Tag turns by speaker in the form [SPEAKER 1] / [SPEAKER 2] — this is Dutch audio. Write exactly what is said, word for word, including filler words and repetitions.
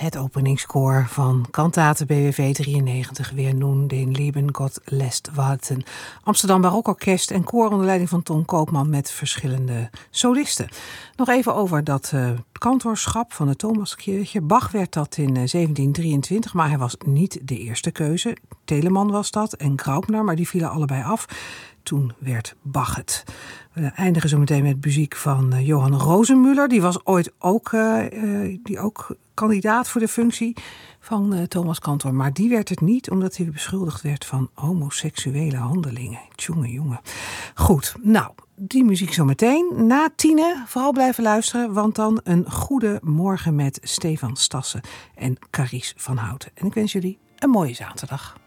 [SPEAKER 1] Het openingskoor van kantate B W V drieënnegentig, weer nun den lieben Gott lässt warten. Amsterdam Barokorkest en koor onder leiding van Ton Koopman met verschillende solisten. Nog even over dat uh, kantorschap van het Thomaskirche. Bach werd dat in uh, zeventien drieëntwintig, maar hij was niet de eerste keuze. Telemann was dat en Graupner, maar die vielen allebei af. Toen werd Bach het. We eindigen zo meteen met muziek van uh, Johann Rosenmüller. Die was ooit ook, uh, uh, die ook kandidaat voor de functie van uh, Thomas Kantor. Maar die werd het niet, omdat hij beschuldigd werd van homoseksuele handelingen. Tjonge, jonge. Goed, nou, die muziek zo meteen. Na tienen, vooral blijven luisteren, want dan een goede morgen met Stefan Stassen en Carice van Houten. En ik wens jullie een mooie zaterdag.